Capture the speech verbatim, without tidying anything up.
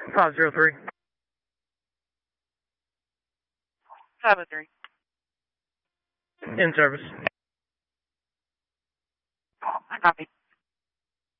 five zero three. five oh three. In service. I copy.